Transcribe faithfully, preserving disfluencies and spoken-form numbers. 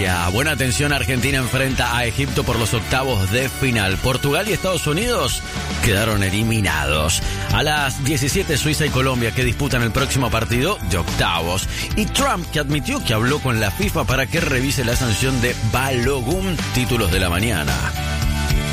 Asia. Buena atención, Argentina enfrenta a Egipto por los octavos de final. Portugal y Estados Unidos quedaron eliminados. A las diecisiete, Suiza y Colombia, que disputan el próximo partido de octavos. Y Trump, que admitió que habló con la FIFA para que revise la sanción de Balogun. Títulos de la mañana.